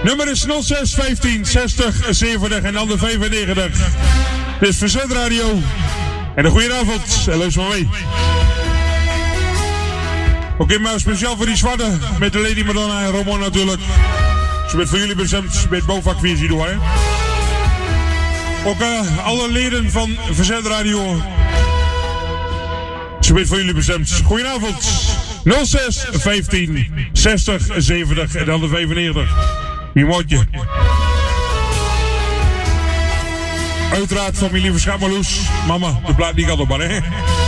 Nummer is 06 15 60 70 en dan de 95. Dit is Verzet Radio. En een goede avond. En luister maar mee. Oké, maar speciaal voor die zwarte. Met de Lady Madonna en Ramon natuurlijk. Ze bent voor jullie bestemd met Bovak 4 zie je hè. Ook alle leden van Verzet Radio. Ze bent voor jullie bestemd. Goedenavond. 06 15 60 70 en dan de 95. Wie moet je? Uiteraard familie Verschaat Marloes. Mama, de plaat die gaat op, hè?